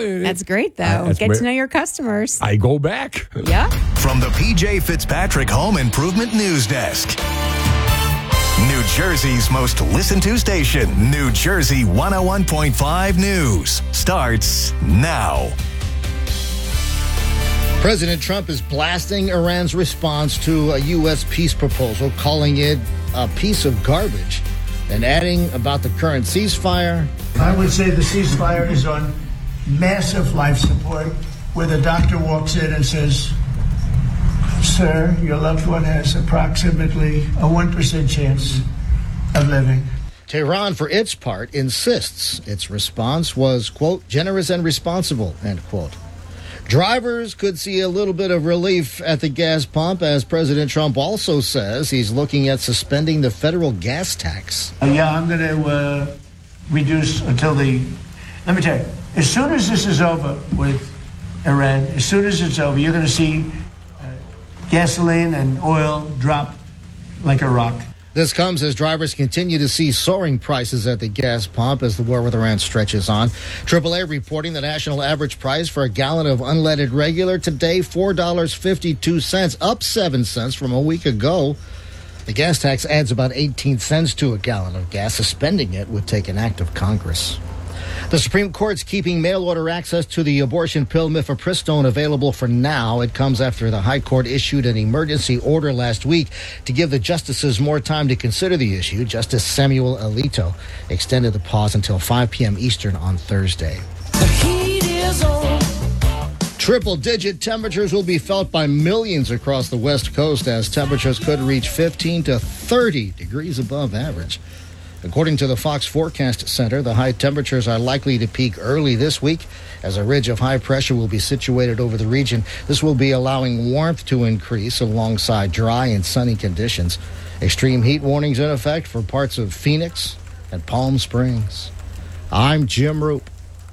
That's great, though. Get to know your customers. I go back. Yeah. From the PJ Fitzpatrick Home Improvement News Desk. New Jersey's most listened to station, New Jersey 101.5 News, starts now. President Trump is blasting Iran's response to a U.S. peace proposal, calling it a piece of garbage, and adding about the current ceasefire. I would say the ceasefire is on massive life support, where the doctor walks in and says, "Sir, your loved one has approximately a 1% chance of living." Tehran, for its part, insists its response was, quote, generous and responsible, end quote. Drivers could see a little bit of relief at the gas pump, as President Trump also says he's looking at suspending the federal gas tax. I'm going to reduce until let me tell you, as soon as this is over with Iran, as soon as it's over, you're going to see gasoline and oil drop like a rock. This comes as drivers continue to see soaring prices at the gas pump as the war with Iran stretches on. AAA reporting the national average price for a gallon of unleaded regular today, $4.52, up 7 cents from a week ago. The gas tax adds about 18 cents to a gallon of gas. Suspending it would take an act of Congress. The Supreme Court's keeping mail-order access to the abortion pill mifepristone available for now. It comes after the High Court issued an emergency order last week to give the justices more time to consider the issue. Justice Samuel Alito extended the pause until 5 p.m. Eastern on Thursday. The heat is on. Triple-digit temperatures will be felt by millions across the West Coast as temperatures could reach 15 to 30 degrees above average. According to the Fox Forecast Center, the high temperatures are likely to peak early this week as a ridge of high pressure will be situated over the region. This will be allowing warmth to increase alongside dry and sunny conditions. Extreme heat warnings in effect for parts of Phoenix and Palm Springs. I'm Jim Roop.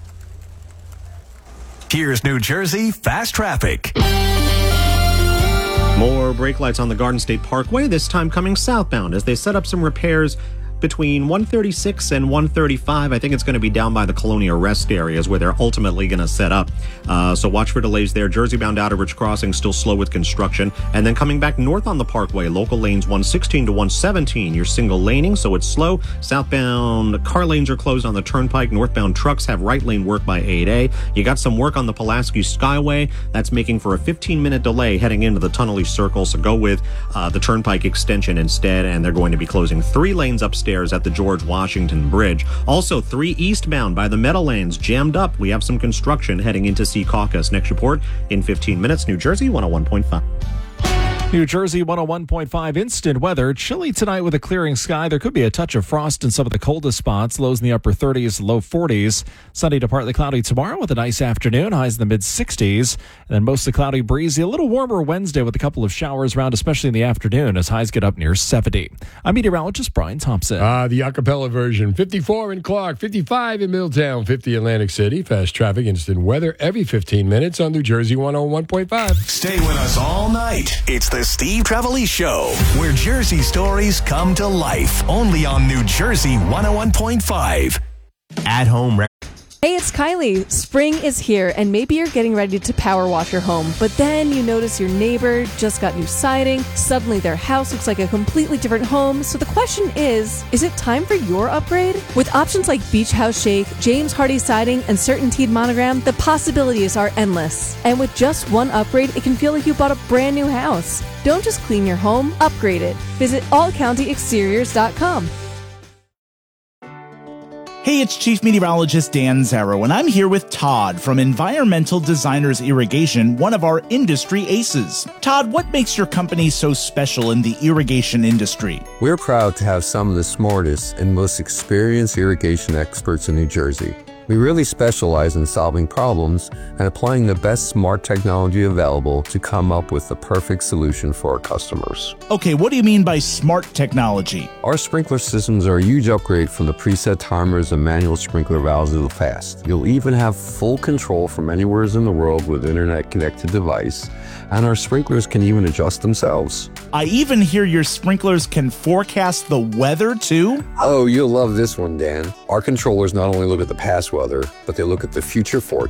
Here's New Jersey Fast Traffic. More brake lights on the Garden State Parkway, this time coming southbound as they set up some repairs between 136 and 135. I think it's going to be down by the Colonia Rest areas where they're ultimately going to set up. So watch for delays there. Jersey-bound Outer Ridge Crossing still slow with construction. And then coming back north on the Parkway, local lanes 116 to 117. You're single laning, so it's slow. Southbound car lanes are closed on the Turnpike. Northbound trucks have right lane work by 8A. You got some work on the Pulaski Skyway. That's making for a 15-minute delay heading into the Tunnel East Circle. So go with the Turnpike extension instead. And they're going to be closing 3 lanes upstairs at the George Washington Bridge. Also, 3 eastbound by the Meadowlands jammed up. We have some construction heading into Secaucus. Next report in 15 minutes. New Jersey 101.5. New Jersey 101.5 instant weather. Chilly tonight with a clearing sky. There could be a touch of frost in some of the coldest spots. Lows in the upper 30s, low 40s. Sunny to partly cloudy tomorrow with a nice afternoon. Highs in the mid-60s. And then mostly cloudy, breezy. A little warmer Wednesday with a couple of showers around, especially in the afternoon as highs get up near 70. I'm meteorologist Brian Thompson. The acapella version. 54 in Clark, 55 in Middletown, 50 Atlantic City. Fast traffic, instant weather every 15 minutes on New Jersey 101.5. Stay with us all night. It's the Steve Trevelise Show, where Jersey stories come to life. Only on New Jersey 101.5. At home. Hey, it's Kylie. Spring is here, and maybe you're getting ready to power wash your home, but then you notice your neighbor just got new siding. Suddenly their house looks like a completely different home. So the question is it time for your upgrade? With options like Beach House Shake, James Hardie Siding, and CertainTeed Monogram, the possibilities are endless. And with just one upgrade, it can feel like you bought a brand new house. Don't just clean your home, upgrade it. Visit allcountyexteriors.com. Hey, it's Chief Meteorologist Dan Zarrow, and I'm here with Todd from Environmental Designers Irrigation, one of our industry aces. Todd, what makes your company so special in the irrigation industry? We're proud to have some of the smartest and most experienced irrigation experts in New Jersey. We really specialize in solving problems and applying the best smart technology available to come up with the perfect solution for our customers. Okay, what do you mean by smart technology? Our sprinkler systems are a huge upgrade from the preset timers and manual sprinkler valves of the past. You'll even have full control from anywhere in the world with internet-connected device, and our sprinklers can even adjust themselves. I even hear your sprinklers can forecast the weather, too? Oh, you'll love this one, Dan. Our controllers not only look at the past weather, but they look at the future forecast.